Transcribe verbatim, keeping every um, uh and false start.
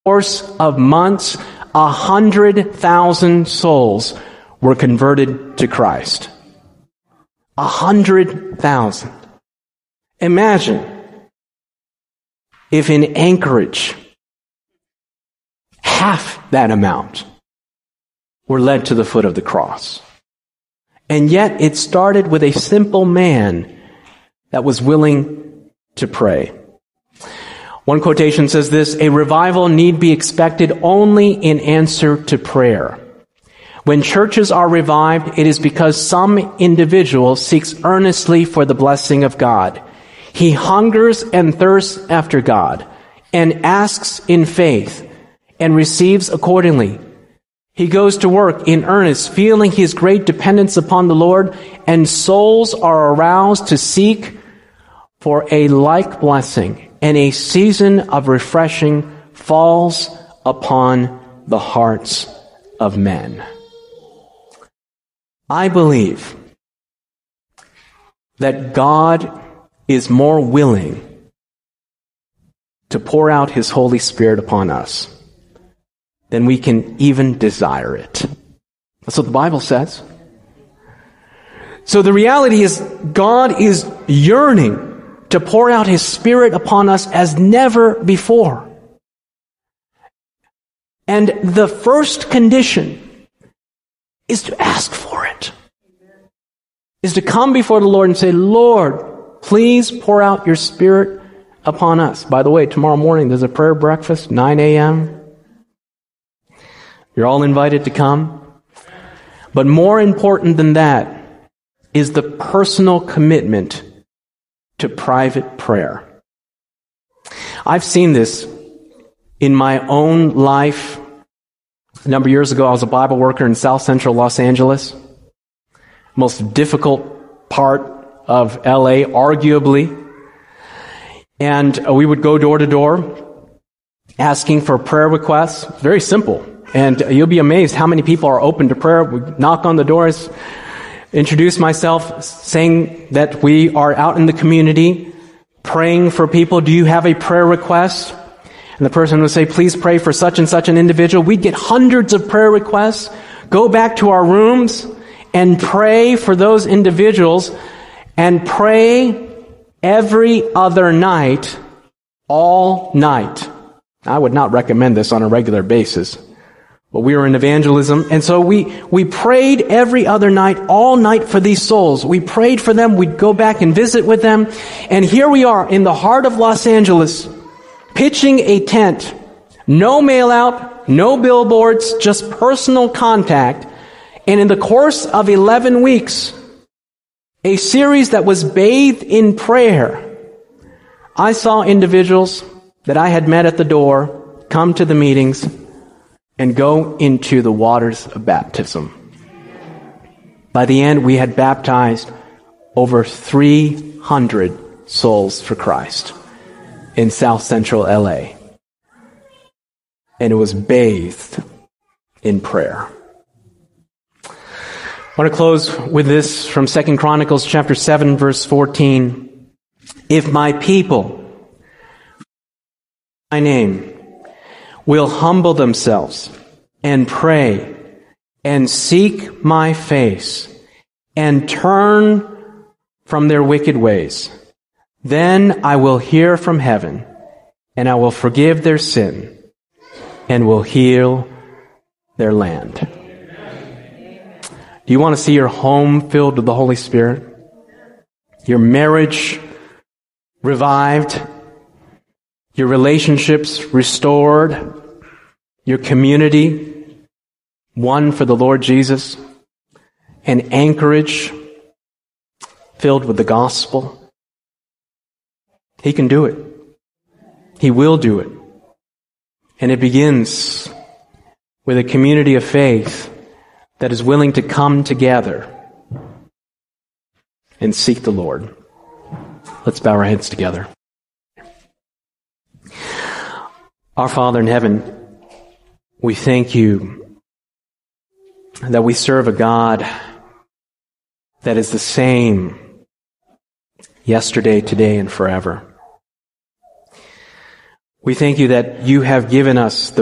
course of months, a hundred thousand souls were converted to Christ. A hundred thousand. Imagine if in Anchorage, half that amount were led to the foot of the cross. And yet it started with a simple man that was willing to pray. One quotation says this: a revival need be expected only in answer to prayer. When churches are revived, it is because some individual seeks earnestly for the blessing of God. He hungers and thirsts after God and asks in faith and receives accordingly. He goes to work in earnest, feeling his great dependence upon the Lord, and souls are aroused to seek for a like blessing, and a season of refreshing falls upon the hearts of men. I believe that God is more willing to pour out His Holy Spirit upon us than we can even desire it. That's what the Bible says. So the reality is, God is yearning to pour out His Spirit upon us as never before. And the first condition is to ask for it. Is to come before the Lord and say, Lord, please pour out your Spirit upon us. By the way, tomorrow morning there's a prayer breakfast, nine a.m. You're all invited to come. But more important than that is the personal commitment to private prayer. I've seen this in my own life. A number of years ago, I was a Bible worker in South Central Los Angeles. Most difficult part of L A, arguably. And we would go door to door asking for prayer requests. Very simple. And you'll be amazed how many people are open to prayer. We knock on the doors, introduce myself, saying that we are out in the community praying for people. Do you have a prayer request? And the person would say, please pray for such and such an individual. We'd get hundreds of prayer requests, go back to our rooms and pray for those individuals, and pray every other night, all night. I would not recommend this on a regular basis. But we were in evangelism, and so we, we prayed every other night, all night for these souls. We prayed for them, we'd go back and visit with them, and here we are in the heart of Los Angeles, pitching a tent. No mail out, no billboards, just personal contact. And in the course of eleven weeks, a series that was bathed in prayer, I saw individuals that I had met at the door come to the meetings and go into the waters of baptism. By the end, we had baptized over three hundred souls for Christ in South Central L A. And it was bathed in prayer. I want to close with this from Second Chronicles chapter seven, verse fourteen. If my people, my name, will humble themselves and pray and seek my face and turn from their wicked ways, then I will hear from heaven and I will forgive their sin and will heal their land. Do you want to see your home filled with the Holy Spirit? Your marriage revived? Your relationships restored? Your community won for the Lord Jesus? An Anchorage filled with the gospel? He can do it. He will do it. And it begins with a community of faith that is willing to come together and seek the Lord. Let's bow our heads together. Our Father in heaven, we thank you that we serve a God that is the same yesterday, today, and forever. We thank you that you have given us the